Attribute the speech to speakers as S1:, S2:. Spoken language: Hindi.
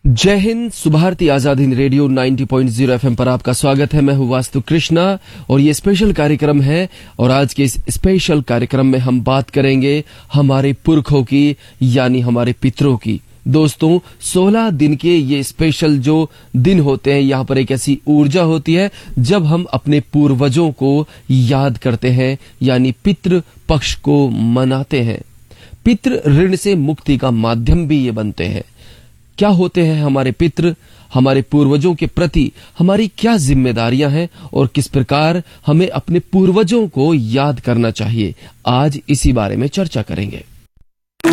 S1: जय हिंद। सुभारती आजाद हिंद रेडियो 90.0 एफएम पर आपका स्वागत है। मैं हूं वास्तु कृष्णा और ये स्पेशल कार्यक्रम है। और आज के इस स्पेशल कार्यक्रम में हम बात करेंगे हमारे पुरखों की, यानी हमारे पितरों की। दोस्तों, 16 दिन के ये स्पेशल जो दिन होते हैं, यहाँ पर एक ऐसी ऊर्जा होती है जब हम अपने पूर्वजों को याद करते हैं, यानी पितृ पक्ष को मनाते हैं। पितृ ऋण से मुक्ति का माध्यम भी ये बनते हैं। क्या होते हैं हमारे पितृ? हमारे पूर्वजों के प्रति हमारी क्या जिम्मेदारियां हैं और किस प्रकार हमें अपने पूर्वजों को याद करना चाहिए, आज इसी बारे में चर्चा करेंगे।